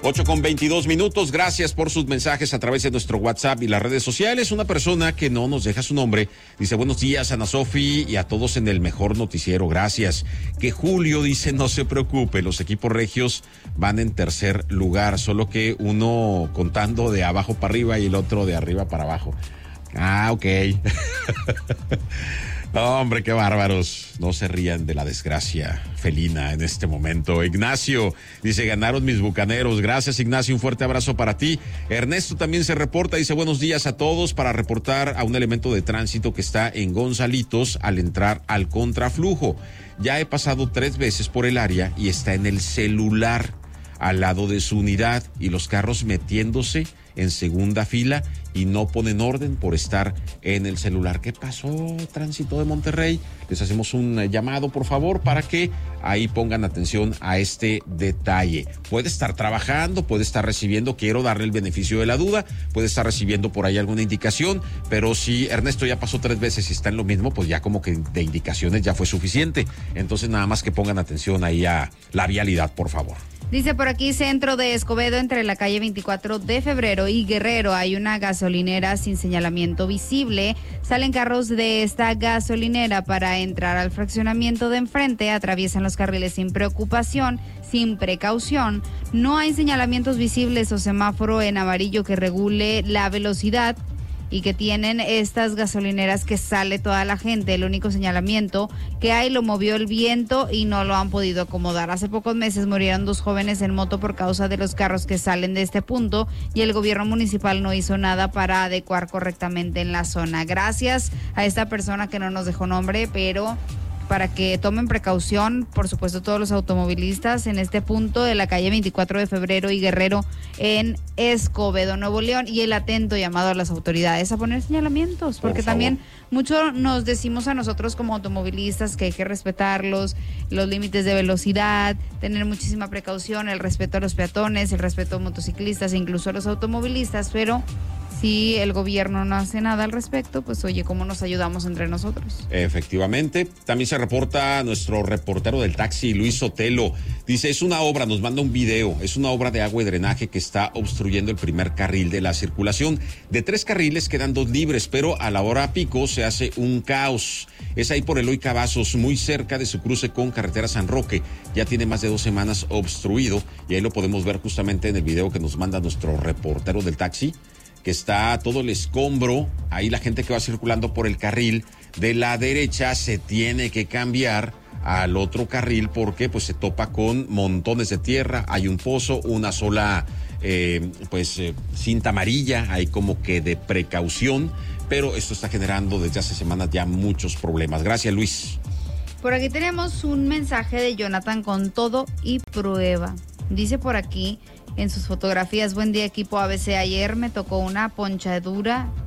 8:22. Gracias por sus mensajes a través de nuestro WhatsApp y las redes sociales. Una persona que no nos deja su nombre dice: buenos días, Ana Sofi, y a todos en el mejor noticiero. Gracias. Que Julio dice: no se preocupe, los equipos regios van en tercer lugar, solo que uno contando de abajo para arriba y el otro de arriba para abajo. Ok. No, hombre, qué bárbaros. No se rían de la desgracia felina en este momento. Ignacio dice: ganaron mis bucaneros. Gracias, Ignacio, un fuerte abrazo para ti. Ernesto también se reporta, dice: buenos días a todos, para reportar a un elemento de tránsito que está en Gonzalitos al entrar al contraflujo. Ya he pasado 3 veces por el área y está en el celular al lado de su unidad y los carros metiéndose en segunda fila y no ponen orden por estar en el celular. ¿Qué pasó, Tránsito de Monterrey? Les hacemos un llamado, por favor, para que ahí pongan atención a este detalle. Puede estar trabajando, puede estar recibiendo, quiero darle el beneficio de la duda, puede estar recibiendo por ahí alguna indicación, pero si Ernesto ya pasó 3 veces y está en lo mismo, pues ya como que de indicaciones ya fue suficiente. Entonces nada más que pongan atención ahí a la vialidad, por favor. Dice por aquí: centro de Escobedo, entre la calle 24 de febrero y Guerrero, hay una gasolinera sin señalamiento visible. Salen carros de esta gasolinera para entrar al fraccionamiento de enfrente, atraviesan los carriles sin preocupación, sin precaución. No hay señalamientos visibles o semáforo en amarillo que regule la velocidad y que tienen estas gasolineras que sale toda la gente. El único señalamiento que hay lo movió el viento y no lo han podido acomodar. Hace pocos meses murieron 2 jóvenes en moto por causa de los carros que salen de este punto y el gobierno municipal no hizo nada para adecuar correctamente en la zona. Gracias a esta persona que no nos dejó nombre, pero para que tomen precaución, por supuesto, todos los automovilistas en este punto de la calle 24 de febrero y Guerrero en Escobedo, Nuevo León, y el atento llamado a las autoridades a poner señalamientos, porque también mucho nos decimos a nosotros como automovilistas que hay que respetar los límites de velocidad, tener muchísima precaución, el respeto a los peatones, el respeto a motociclistas e incluso a los automovilistas, pero si el gobierno no hace nada al respecto, pues oye, ¿cómo nos ayudamos entre nosotros? Efectivamente. También se reporta nuestro reportero del taxi, Luis Sotelo. Dice: es una obra, nos manda un video, es una obra de agua y drenaje que está obstruyendo el primer carril de la circulación. De 3 carriles quedan 2 libres, pero a la hora pico se hace un caos. Es ahí por Eloy Cavazos, muy cerca de su cruce con carretera San Roque. Ya tiene más de 2 semanas obstruido y ahí lo podemos ver justamente en el video que nos manda nuestro reportero del taxi, que está todo el escombro. Ahí la gente que va circulando por el carril de la derecha se tiene que cambiar al otro carril porque pues se topa con montones de tierra, hay un pozo, una sola cinta amarilla, hay como que de precaución, pero esto está generando desde hace semanas ya muchos problemas. Gracias, Luis. Por aquí tenemos un mensaje de Jonathan con todo y prueba. Dice por aquí en sus fotografías: buen día, equipo ABC. Ayer me tocó una ponchadura